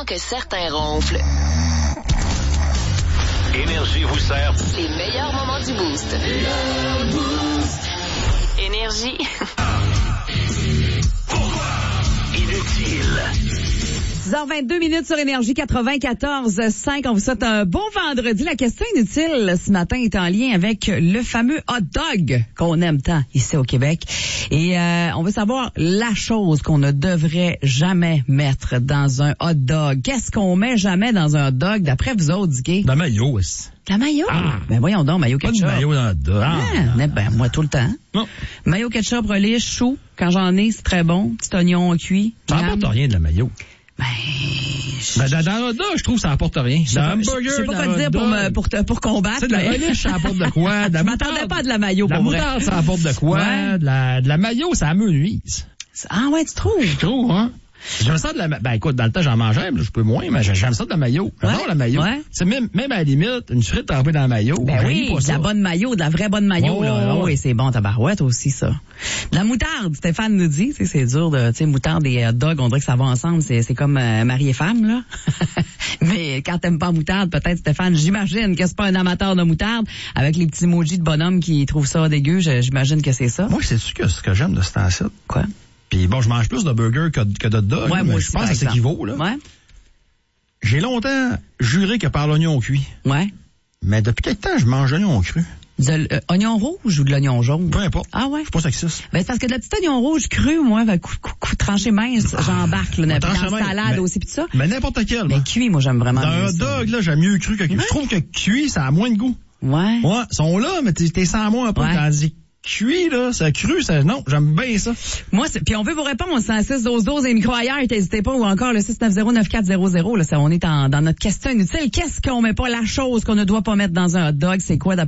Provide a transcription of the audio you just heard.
que certains ronflent. Énergie vous sert Les meilleurs moments du Boost. Énergie. inutile. 10h22 sur Énergie 94.5. On vous souhaite un bon vendredi. La question inutile ce matin est en lien avec le fameux hot dog qu'on aime tant ici au Québec. Et on veut savoir la chose qu'on ne devrait jamais mettre dans un hot dog. Qu'est-ce qu'on met jamais dans un hot dog d'après vous autres, Dicky? La maillot, aussi. La maillot? Ben voyons donc, maillot Pas de ketchup. maillot dans le hot dog. Ben moi tout le temps. Non. Maillot ketchup, relish, chou. Quand j'en ai, c'est très bon. Petit oignon cuit. Ça apporte rien de la maillot. Ben, Dans le hot dog, je trouve que ça apporte rien. je sais pas quoi te dire pour combattre. C'est de la mais- relish, ça apporte de quoi? De la Je m'attendais pas à de la maillot, de la pour vrai. moutarde, ça apporte de quoi? Ouais. De la maillot, ça me nuise. Ah ouais, tu trouves? Je trouve, hein? J'aime ça de la ben écoute, dans le temps, j'en mangeais, mais je peux moins, mais j'aime ça de la maillot. J'adore la maillot. Ouais. C'est même à la limite, une frite trempée dans la maillot. Ben j'aime oui, pas de ça. la bonne maillot, de la vraie bonne maillot, là. Ouais. Oui, c'est bon, tabarouette aussi, ça. De la moutarde, Stéphane nous dit, c'est dur de, tu sais, moutarde et hot dog, on dirait que ça va ensemble, c'est comme mari et femme, là. Mais quand t'aimes pas moutarde, peut-être, Stéphane, j'imagine que c'est pas un amateur de moutarde, avec les petits emojis de bonhomme qui trouvent ça dégueu, j'imagine que c'est ça. Moi, sais-tu que ce que j'aime de ce temps-ci? Quoi? Puis bon, je mange plus de burger que de hot dog, Ouais, mais moi je aussi, pense par que ça exemple. s'équivaut, là. Ouais. J'ai longtemps juré que par l'oignon cuit. Ouais. Mais depuis quelque temps, je mange l'oignon cru. De l'oignon rouge ou de l'oignon jaune? Peu importe. Ah ouais? Je suis pas sexiste. Ben, c'est parce que de la petite oignon rouge cru, moi, tranché mince, j'embarque, là, dans tranché la mince, salade mais- aussi, pis tout ça. Mais n'importe quel. Mais moi. cuit, moi, j'aime vraiment Dans un mieux hot ça. dog, là, j'aime mieux cru que cuit. Je trouve que cuit, ça a moins de goût. Ouais. Ouais, ils sont là, mais t'es sans moi un peu. Ouais. Tandis que cuit, là, ça cru, ça, non, j'aime bien ça. Moi, puis on veut vos réponses, 106-12-12 et micro ailleurs, n'hésitez pas, ou encore le 690-9400, là, on est dans notre question inutile. Qu'est-ce qu'on met pas, la chose qu'on ne doit pas mettre dans un hot dog, c'est quoi